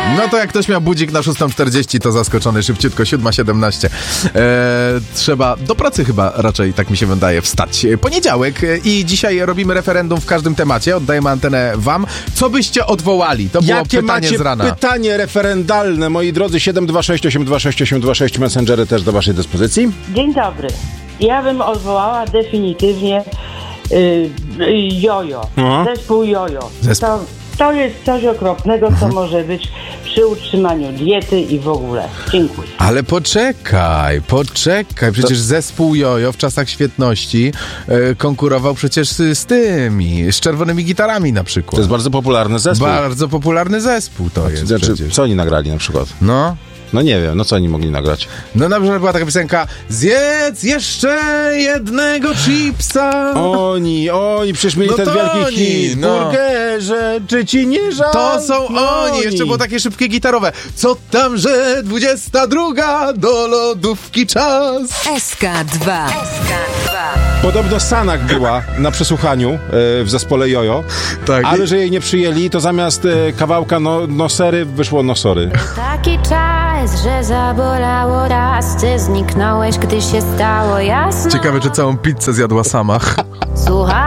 No to jak ktoś miał budzik na 6:40, to zaskoczony szybciutko, 7:17. Trzeba do pracy chyba raczej, tak mi się wydaje, wstać. Poniedziałek i dzisiaj robimy referendum w każdym temacie. Oddajemy antenę wam. Co byście odwołali? To było Jakie pytanie macie z rana. pytanie referendalne, moi drodzy? 726 826 826, Messengery też do waszej dyspozycji. Dzień dobry. Ja bym odwołała definitywnie jojo. No. Zespół jojo. Zespół. To jest coś okropnego, co może być przy utrzymaniu diety i w ogóle. Dziękuję. Ale poczekaj. Przecież zespół jojo w czasach świetności konkurował przecież z czerwonymi gitarami na przykład. To jest bardzo popularny zespół. Bardzo popularny zespół to jest Znaczy, przecież. co oni nagrali na przykład? No nie wiem, no co oni mogli nagrać? No na przykład była taka piosenka: zjedz jeszcze jednego chipsa. Oni przecież mieli No ten to wielki oni, hit. no. Burgerze, czy ci nie żal? To są oni. Jeszcze było takie szybkie gitarowe. Co tam, że 22 do lodówki czas. SK2. Podobno Sanak była na przesłuchaniu w zespole Jojo, Tak. ale że jej nie przyjęli, to zamiast kawałka no sery wyszło no sorry. Taki czas, że zabolało raz, ty zniknąłeś, gdy się stało jasno. Ciekawe, czy całą pizzę zjadła sama. Słuchaj.